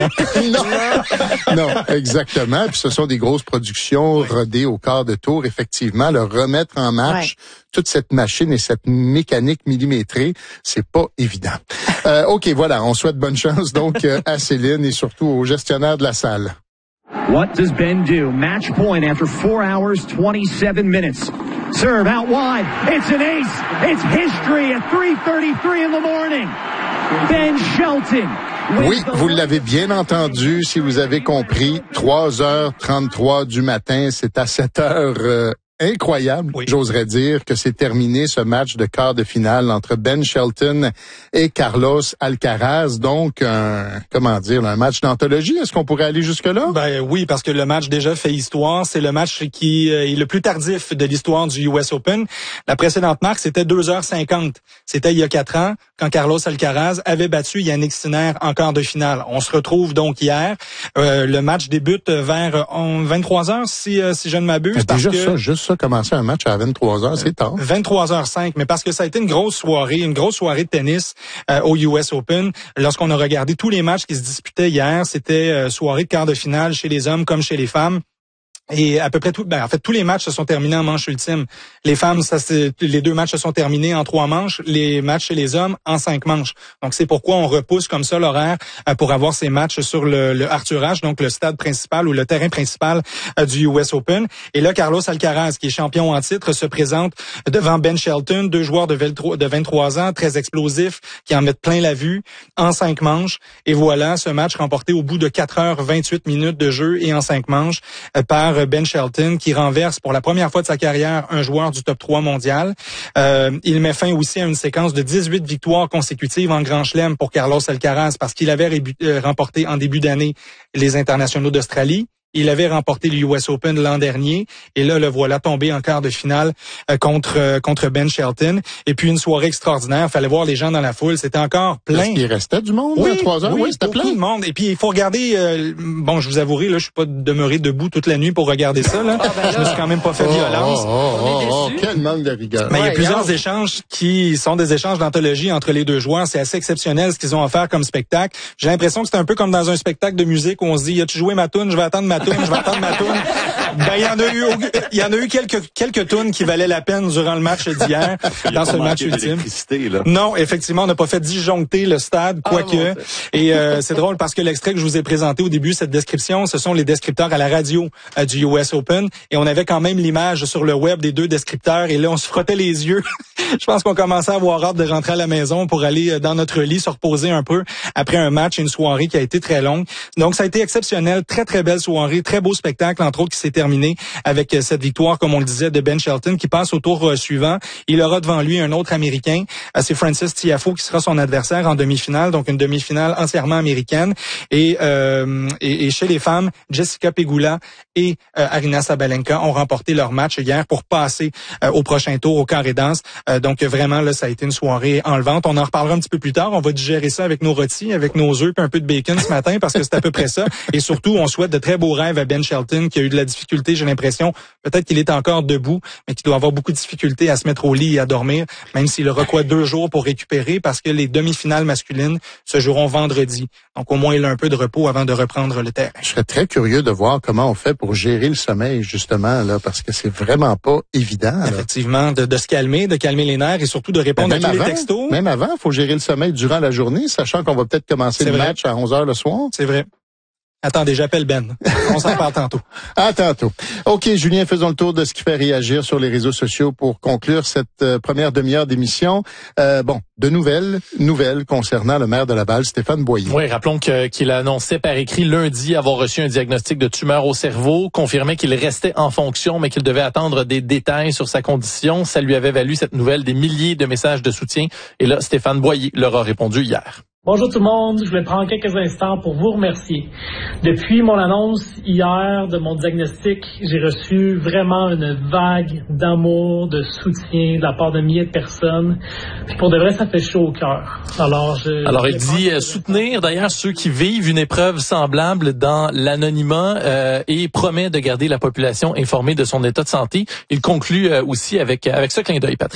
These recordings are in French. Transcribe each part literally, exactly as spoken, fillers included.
non, non, exactement. Puis ce sont des grosses productions oui. rodées au quart de tour. Effectivement, le remettre en marche, ouais. toute cette machine et cette mécanique millimétrée, c'est pas évident. euh, OK, voilà, on souhaite bonne chance donc euh, à Céline et surtout aux gestionnaires de la salle. What does Ben do? Match point after four hours, twenty-seven minutes. Serve out wide. It's an ace. It's history at three thirty-three in the morning. Ben Shelton. Oui, vous l'avez bien entendu, si vous avez compris, trois heures trente-trois du matin, c'est à sept heures euh, incroyable, oui. J'oserais dire que c'est terminé ce match de quart de finale entre Ben Shelton et Carlos Alcaraz. Donc, un, comment dire, un match d'anthologie. Est-ce qu'on pourrait aller jusque-là? Ben oui, parce que le match déjà fait histoire. C'est le match qui est le plus tardif de l'histoire du U S Open. La précédente marque, c'était deux heures cinquante. C'était il y a quatre ans, quand Carlos Alcaraz avait battu Yannick Sinner en quart de finale. On se retrouve donc hier. Euh, le match débute vers vingt-trois heures, si, si je ne m'abuse. Ben, parce déjà que... ça, juste ça. Commencer un match à vingt-trois heures, c'est tard. vingt-trois heures cinq, mais parce que ça a été une grosse soirée, une grosse soirée de tennis euh, au U S Open. Lorsqu'on a regardé tous les matchs qui se disputaient hier, c'était euh, soirée de quart de finale chez les hommes comme chez les femmes. Et à peu près tout, ben en fait tous les matchs se sont terminés en manche ultime. Les femmes, ça c'est les deux matchs se sont terminés en trois manches, les matchs chez les hommes en cinq manches. Donc c'est pourquoi on repousse comme ça l'horaire euh, pour avoir ces matchs sur le, le Arthur Ashe, donc le stade principal ou le terrain principal euh, du U S Open. Et là Carlos Alcaraz, qui est champion en titre, se présente devant Ben Shelton, deux joueurs de vingt-trois ans, très explosifs, qui en mettent plein la vue en cinq manches. Et voilà ce match remporté au bout de quatre heures vingt-huit minutes de jeu et en cinq manches euh, par Ben Shelton, qui renverse pour la première fois de sa carrière un joueur du top trois mondial. Euh, il met fin aussi à une séquence de dix-huit victoires consécutives en Grand Chelem pour Carlos Alcaraz, parce qu'il avait rébu- euh, remporté en début d'année les internationaux d'Australie. Il avait remporté le U S Open l'an dernier et là le voilà tombé en quart de finale euh, contre euh, contre Ben Shelton. Et puis une soirée extraordinaire, fallait voir les gens dans la foule, c'était encore plein. Est-ce qu'il restait du monde oui, à trois heures? Oui, oui c'était beaucoup plein de monde. Et puis il faut regarder. Euh, bon, je vous avouerai, là, je suis pas demeuré debout toute la nuit pour regarder ça. Là, ah ben je me suis quand même pas fait oh, violence. Oh, oh, oh, oh, quel manque de rigueur. Mais ouais, il y a plusieurs yeah. échanges qui sont des échanges d'anthologie entre les deux joueurs. C'est assez exceptionnel ce qu'ils ont offert comme spectacle. J'ai l'impression que c'est un peu comme dans un spectacle de musique où on se dit, as-tu joué ma toune? Je vais attendre ma toune. Je vais attendre ma toune. Ben, il y en a eu, il y en a eu quelques, quelques tunes qui valaient la peine durant le match d'hier, dans ce match ultime. Là. Non, effectivement, on n'a pas fait disjoncter le stade, quoique. Ah, et euh, c'est drôle parce que l'extrait que je vous ai présenté au début, cette description, ce sont les descripteurs à la radio euh, du U S Open. Et on avait quand même l'image sur le web des deux descripteurs. Et là, on se frottait les yeux. Je pense qu'on commençait à avoir hâte de rentrer à la maison pour aller dans notre lit, se reposer un peu après un match et une soirée qui a été très longue. Donc, ça a été exceptionnel. Très, très belle soirée. Très beau spectacle, entre autres, qui s'est terminé avec cette victoire, comme on le disait, de Ben Shelton, qui passe au tour suivant. Il aura devant lui un autre Américain. C'est Frances Tiafoe qui sera son adversaire en demi-finale. Donc, une demi-finale entièrement américaine. Et, euh, et, et chez les femmes, Jessica Pegula et euh, Aryna Sabalenka ont remporté leur match hier pour passer euh, au prochain tour, au carré danse. Euh, donc, vraiment, là, ça a été une soirée enlevante. On en reparlera un petit peu plus tard. On va digérer ça avec nos rôtis, avec nos œufs puis un peu de bacon ce matin parce que c'est à peu près ça. Et surtout, on souhaite de très beaux rêves à Ben Shelton qui a eu de la difficulté, j'ai l'impression. Peut-être qu'il est encore debout, mais qu'il doit avoir beaucoup de difficulté à se mettre au lit et à dormir, même s'il aura quoi deux jours pour récupérer parce que les demi-finales masculines se joueront vendredi. Donc, au moins, il a un peu de repos avant de reprendre le terrain. Je serais très curieux de voir comment on fait pour gérer le sommeil, justement, là, parce que c'est vraiment pas évident. Là. Effectivement, de, de se calmer, de calmer les nerfs et surtout de répondre à tous avant, les textos. Même avant, il faut gérer le sommeil durant la journée, sachant qu'on va peut-être commencer c'est le vrai. match à onze heures le soir. C'est vrai. Attendez, j'appelle Ben. On s'en parle tantôt. À tantôt. OK, Julien, faisons le tour de ce qui fait réagir sur les réseaux sociaux pour conclure cette euh, première demi-heure d'émission. Euh, bon, de nouvelles, nouvelles concernant le maire de Laval, Stéphane Boyer. Oui, rappelons que, qu'il annonçait par écrit lundi avoir reçu un diagnostic de tumeur au cerveau, confirmait qu'il restait en fonction, mais qu'il devait attendre des détails sur sa condition. Ça lui avait valu, cette nouvelle, des milliers de messages de soutien. Et là, Stéphane Boyer leur a répondu hier. Bonjour tout le monde, je voulais prendre quelques instants pour vous remercier. Depuis mon annonce hier de mon diagnostic, j'ai reçu vraiment une vague d'amour, de soutien de la part de milliers de personnes. Puis pour de vrai, ça fait chaud au cœur. Alors, je, Alors il dit euh, soutenir d'ailleurs ceux qui vivent une épreuve semblable dans l'anonymat euh, et promet de garder la population informée de son état de santé. Il conclut euh, aussi avec, avec ce clin d'œil, Patrick.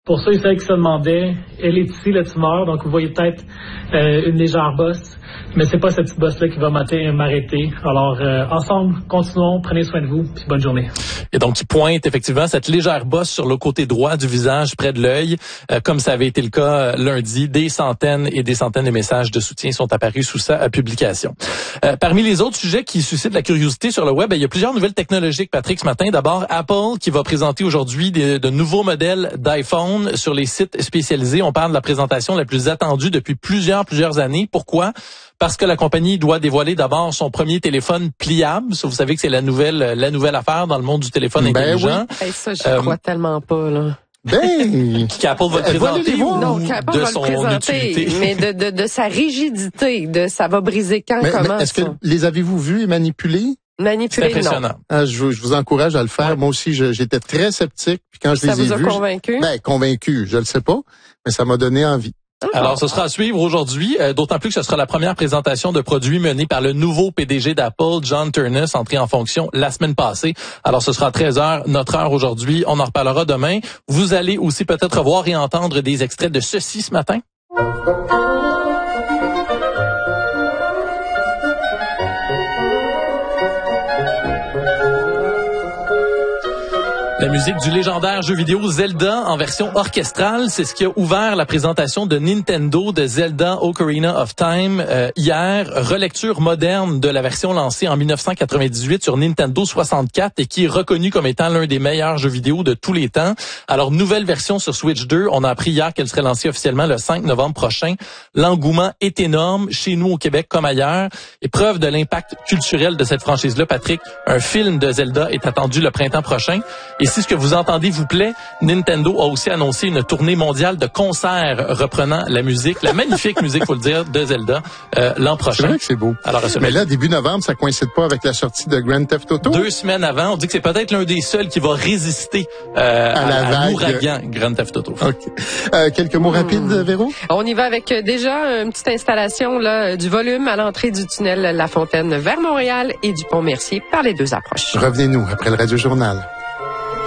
Pour ceux et celles qui se demandaient, elle est ici, la tumeur, donc vous voyez peut-être euh, une légère bosse, mais c'est pas cette petite bosse-là qui va m'arrêter. Alors, euh, ensemble, continuons, prenez soin de vous, puis bonne journée. Et donc, il pointe effectivement cette légère bosse sur le côté droit du visage, près de l'œil, euh, comme ça avait été le cas euh, lundi. Des centaines et des centaines de messages de soutien sont apparus sous sa euh, publication. Euh, parmi les autres sujets qui suscitent la curiosité sur le web, ben, il y a plusieurs nouvelles technologiques, Patrick, ce matin. D'abord, Apple qui va présenter aujourd'hui de, de nouveaux modèles d'iPhone sur les sites spécialisés. On parle de la présentation la plus attendue depuis plusieurs, plusieurs années. Pourquoi? Parce que la compagnie doit dévoiler d'abord son premier téléphone pliable. Vous savez que c'est la nouvelle, la nouvelle affaire dans le monde du téléphone ben intelligent. Oui. Hey, ça, je euh, crois tellement pas, là. Ben, qu'Apple va le présenter ou non, qu'Apple de va son le présenter, utilité. mais de, de, de sa rigidité, de ça va briser quand, mais, comment, mais est-ce ça? que les avez-vous vus et manipulés? Manipulé, c'est impressionnant. non. Ah, je, je vous encourage à le faire. Ouais. Moi aussi, je, j'étais très sceptique. Puis quand je ça les ai vus, ça vous a convaincu? Ben, convaincu, je le sais pas, mais ça m'a donné envie. Alors, ce sera à suivre aujourd'hui, euh, d'autant plus que ce sera la première présentation de produits menée par le nouveau P D G d'Apple, John Ternus, entré en fonction la semaine passée. Alors, ce sera à treize heures, notre heure aujourd'hui. On en reparlera demain. Vous allez aussi peut-être voir et entendre des extraits de ceci ce matin. La musique du légendaire jeu vidéo Zelda en version orchestrale, c'est ce qui a ouvert la présentation de Nintendo de Zelda Ocarina of Time euh, hier. Relecture moderne de la version lancée en dix-neuf cent quatre-vingt-dix-huit sur Nintendo soixante-quatre et qui est reconnue comme étant l'un des meilleurs jeux vidéo de tous les temps. Alors, nouvelle version sur Switch deux. On a appris hier qu'elle serait lancée officiellement le cinq novembre prochain. L'engouement est énorme chez nous au Québec comme ailleurs. Et preuve de l'impact culturel de cette franchise-là, Patrick, un film de Zelda est attendu le printemps prochain. Et si ce que vous entendez vous plaît, Nintendo a aussi annoncé une tournée mondiale de concerts reprenant la musique, la magnifique musique, faut le dire, de Zelda euh, l'an prochain. C'est vrai que c'est beau. Alors, mais là, début novembre, ça coïncide pas avec la sortie de Grand Theft Auto? Deux semaines avant, on dit que c'est peut-être l'un des seuls qui va résister euh, à, à, à l'ouragan Grand Theft Auto. Okay. Euh, quelques mots rapides, hmm. Véro? On y va avec euh, déjà une petite installation là, du volume à l'entrée du tunnel La Fontaine vers Montréal et du pont Mercier par les deux approches. Revenez-nous après le Radio Journal.